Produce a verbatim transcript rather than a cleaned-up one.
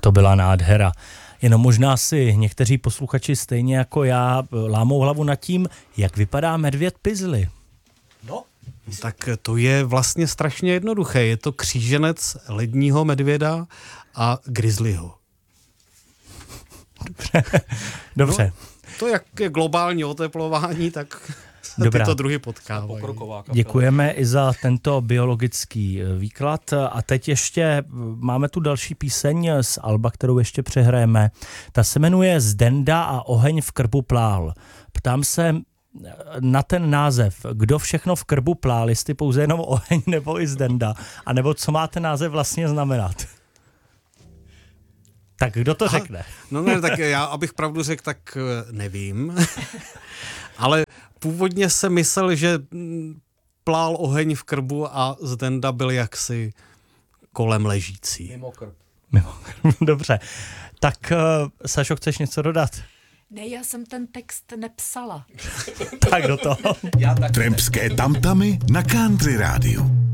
To byla nádhera. Jenom možná si někteří posluchači stejně jako já lámou hlavu nad tím, jak vypadá medvěd Paisley. No, tak to je vlastně strašně jednoduché. Je to kříženec ledního medvěda a grizzlyho. Dobře. Dobře. No, to, jak je globální oteplování, tak Dobrá. tyto druhy potkávají. Děkujeme i za tento biologický výklad. A teď ještě máme tu další píseň z alba, kterou ještě přehrajeme. Ta se jmenuje Zdenda a oheň v krbu plál. Ptám se na ten název, kdo všechno v krbu plál, jestli pouze jenom oheň nebo i Zdenda, a nebo co má ten název vlastně znamenat. Tak kdo to řekne? Aha, no ne, tak já, abych pravdu řekl, tak nevím. Ale původně jsem myslel, že plál oheň v krbu a Zdenda byl jaksi kolem ležící. Mimo krb. Mimo krb, dobře. Tak, uh, Sašo, chceš něco dodat? Ne, já jsem ten text nepsala. Tak do toho. Trampské tamtamy na Country Rádiu.